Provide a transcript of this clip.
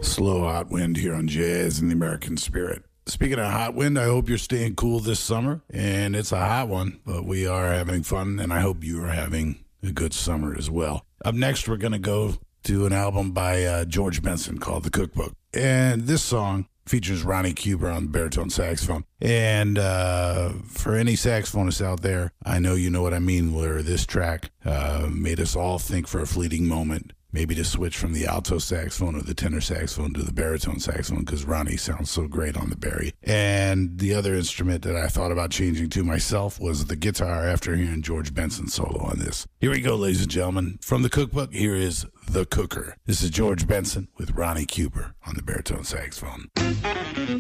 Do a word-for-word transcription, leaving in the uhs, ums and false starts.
Slow hot wind here on Jazz in the American Spirit. Speaking of hot wind, I hope you're staying cool this summer, and it's a hot one, but we are having fun, and I hope you are having a good summer as well. Up next, we're going to go to an album by uh, George Benson called The Cookbook, and this song features Ronnie Cuber on baritone saxophone. And uh, for any saxophonists out there, I know you know what I mean, where this track uh, made us all think for a fleeting moment, maybe to switch from the alto saxophone or the tenor saxophone to the baritone saxophone, because Ronnie sounds so great on the bari. And the other instrument that I thought about changing to myself was the guitar after hearing George Benson solo on this. Here we go, ladies and gentlemen. From The Cookbook, here is The Cooker. This is George Benson with Ronnie Cuber on the baritone saxophone.